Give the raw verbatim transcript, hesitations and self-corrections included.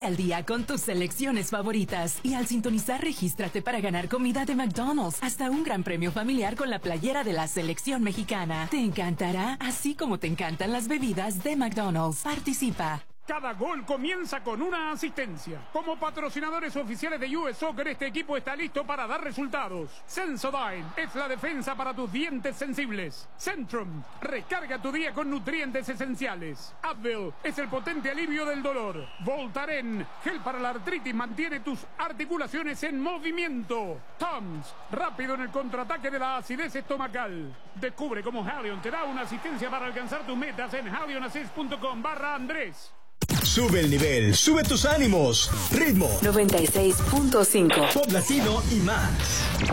al día con tus selecciones favoritas. Y al sintonizar, regístrate para ganar comida de McDonald's. Hasta un gran premio familiar con la playera de la selección mexicana. Te encantará, así como te encantan las bebidas de McDonald's. Participa. Cada gol comienza con una asistencia. Como patrocinadores oficiales de U S Soccer, este equipo está listo para dar resultados. Sensodyne es la defensa para tus dientes sensibles. Centrum, recarga tu día con nutrientes esenciales. Advil es el potente alivio del dolor. Voltaren, gel para la artritis, mantiene tus articulaciones en movimiento. Tums, rápido en el contraataque de la acidez estomacal. Descubre cómo Halion te da una asistencia para alcanzar tus metas en halionassist.com barra Andrés. Sube el nivel, sube tus ánimos. Ritmo noventa y seis punto cinco. Pop latino y más.